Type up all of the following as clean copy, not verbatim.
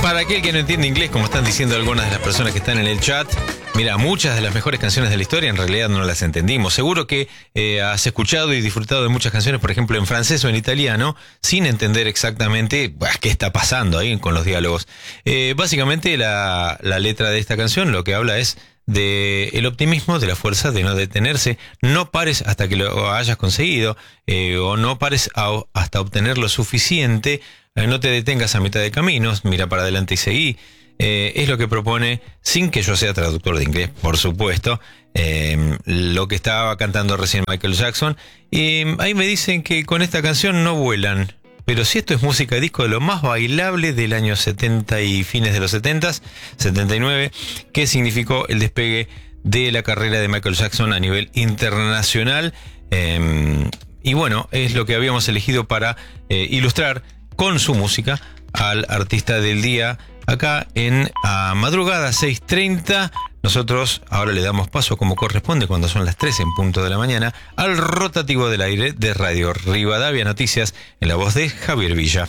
Para aquel que no entiende inglés, como están diciendo algunas de las personas que están en el chat, mira, muchas de las mejores canciones de la historia en realidad no las entendimos. Seguro que has escuchado y disfrutado de muchas canciones, por ejemplo, en francés o en italiano, sin entender exactamente qué está pasando ahí con los diálogos. Básicamente la letra de esta canción lo que habla es de el optimismo, de la fuerza de no detenerse. No pares hasta que lo hayas conseguido, o no pares hasta obtener lo suficiente. No te detengas a mitad de caminos, mira para adelante y seguí. Es lo que propone, sin que yo sea traductor de inglés, por supuesto, lo que estaba cantando recién Michael Jackson. Y ahí me dicen que con esta canción no vuelan. Pero si esto es música disco de lo más bailable del año 70 y fines de los 70s, 79, que significó el despegue de la carrera de Michael Jackson a nivel internacional. Y bueno, es lo que habíamos elegido para ilustrar con su música al artista del día acá en madrugada 6:30. Nosotros ahora le damos paso, como corresponde cuando son las 3 en punto de la mañana, al rotativo del aire de Radio Rivadavia Noticias en la voz de Javier Villa.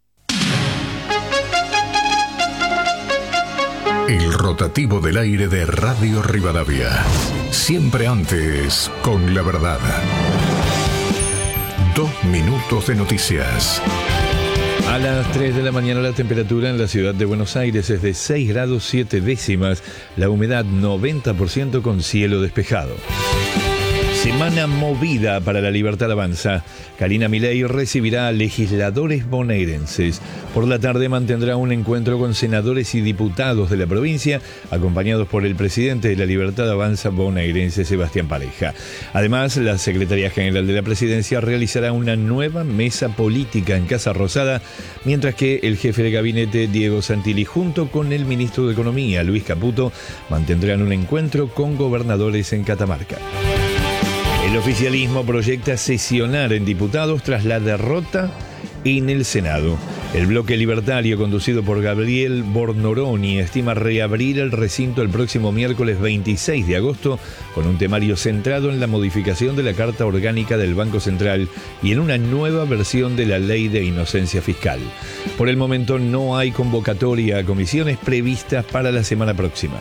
El rotativo del aire de Radio Rivadavia. Siempre antes con la verdad. 2 minutos de noticias. A las 3 de la mañana la temperatura en la ciudad de Buenos Aires es de 6 grados 7 décimas, la humedad 90% con cielo despejado. Semana movida para la Libertad Avanza. Karina Milei recibirá a legisladores bonaerenses. Por la tarde mantendrá un encuentro con senadores y diputados de la provincia, acompañados por el presidente de la Libertad Avanza bonaerense, Sebastián Pareja. Además, la Secretaría General de la Presidencia realizará una nueva mesa política en Casa Rosada, mientras que el jefe de gabinete, Diego Santilli, junto con el ministro de Economía, Luis Caputo, mantendrán un encuentro con gobernadores en Catamarca. El oficialismo proyecta sesionar en diputados tras la derrota en el Senado. El bloque libertario, conducido por Gabriel Bornoroni, estima reabrir el recinto el próximo miércoles 26 de agosto con un temario centrado en la modificación de la Carta Orgánica del Banco Central y en una nueva versión de la Ley de Inocencia Fiscal. Por el momento no hay convocatoria a comisiones previstas para la semana próxima.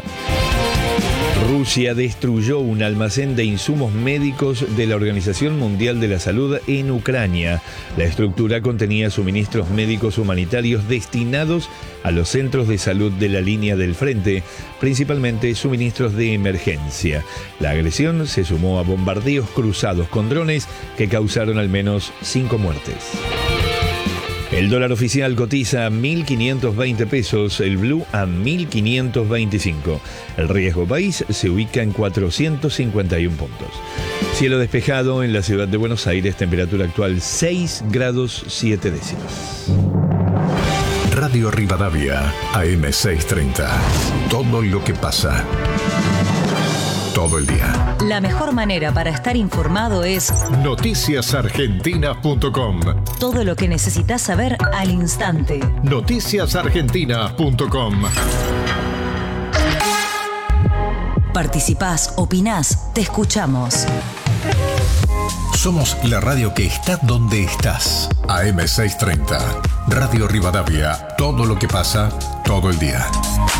Rusia destruyó un almacén de insumos médicos de la Organización Mundial de la Salud en Ucrania. La estructura contenía suministros médicos humanitarios destinados a los centros de salud de la línea del frente, principalmente suministros de emergencia. La agresión se sumó a bombardeos cruzados con drones que causaron al menos 5 muertes. El dólar oficial cotiza a 1.520 pesos, el blue a 1.525. El riesgo país se ubica en 451 puntos. Cielo despejado en la ciudad de Buenos Aires, temperatura actual 6 grados 7 décimas. Radio Rivadavia, AM630. Todo lo que pasa. Todo el día. La mejor manera para estar informado es noticiasargentinas.com. Todo lo que necesitas saber al instante. noticiasargentinas.com. Participás, opinás, te escuchamos. Somos la radio que está donde estás. AM630. Radio Rivadavia. Todo lo que pasa, todo el día.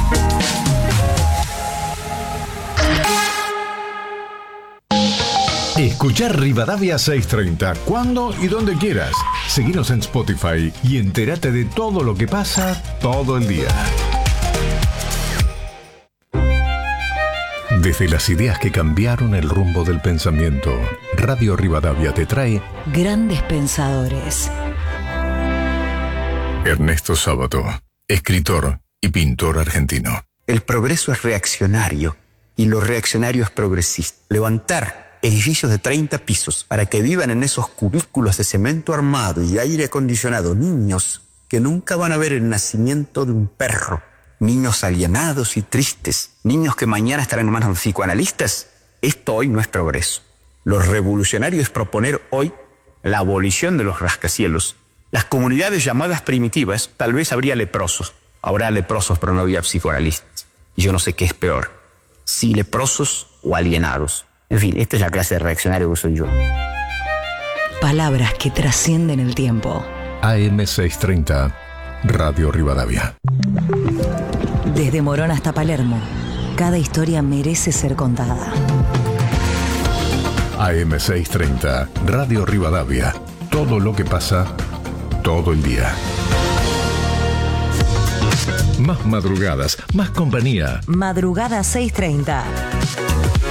Escuchar Rivadavia 630 cuando y donde quieras. Seguinos en Spotify y entérate de todo lo que pasa todo el día. Desde las ideas que cambiaron el rumbo del pensamiento, Radio Rivadavia te trae Grandes Pensadores. Ernesto Sábato, escritor y pintor argentino. El progreso es reaccionario y lo reaccionario es progresista. Levantar edificios de 30 pisos para que vivan en esos cubículos de cemento armado y aire acondicionado niños que nunca van a ver el nacimiento de un perro, niños alienados y tristes, niños que mañana estarán en manos de psicoanalistas. Esto hoy no es progreso. Lo revolucionario es proponer hoy la abolición de los rascacielos. Las comunidades llamadas primitivas, tal vez habría leprosos. Habrá leprosos, pero no había psicoanalistas. Y yo no sé qué es peor, si leprosos o alienados. En fin, esta es la clase de reaccionario que soy yo. Palabras que trascienden el tiempo. AM630, Radio Rivadavia. Desde Morón hasta Palermo, cada historia merece ser contada. AM630, Radio Rivadavia. Todo lo que pasa, todo el día. Más madrugadas, más compañía. Madrugada 6:30.